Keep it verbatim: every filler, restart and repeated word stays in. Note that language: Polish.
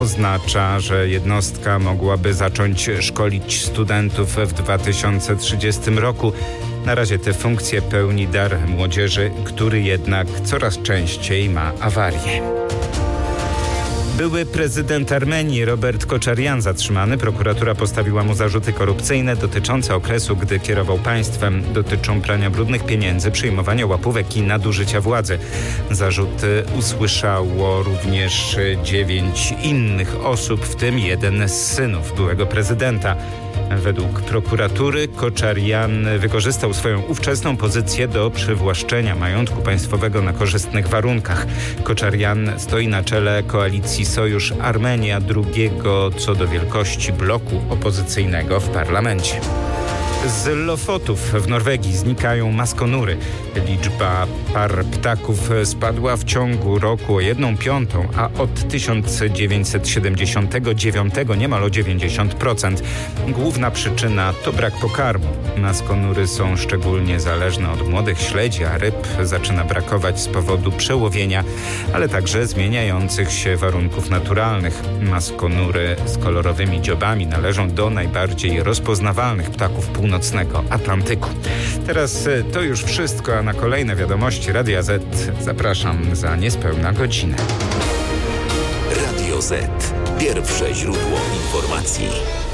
Oznacza, że jednostka mogłaby zacząć szkolić studentów w dwa tysiące trzydziestym roku. Na razie te funkcje pełni dar młodzieży, który jednak coraz częściej ma awarie. Były prezydent Armenii Robert Koczarjan zatrzymany. Prokuratura postawiła mu zarzuty korupcyjne dotyczące okresu, gdy kierował państwem. Dotyczą prania brudnych pieniędzy, przyjmowania łapówek i nadużycia władzy. Zarzuty usłyszało również dziewięć innych osób, w tym jeden z synów byłego prezydenta. Według prokuratury Koczarjan wykorzystał swoją ówczesną pozycję do przywłaszczenia majątku państwowego na korzystnych warunkach. Koczarjan stoi na czele koalicji Sojusz Armenia, drugiego co do wielkości bloku opozycyjnego w parlamencie. Z Lofotów w Norwegii znikają maskonury. Liczba par ptaków spadła w ciągu roku o jedną piątą, a od tysiąc dziewięćset siedemdziesiątego dziewiątego niemal o dziewięćdziesiąt procent. Główna przyczyna to brak pokarmu. Maskonury są szczególnie zależne od młodych śledzi, a ryb zaczyna brakować z powodu przełowienia, ale także zmieniających się warunków naturalnych. Maskonury z kolorowymi dziobami należą do najbardziej rozpoznawalnych ptaków północnego Atlantyku. Teraz to już wszystko, a na kolejne wiadomości Radia Z zapraszam za niespełna godzinę. Radio Z. Pierwsze źródło informacji.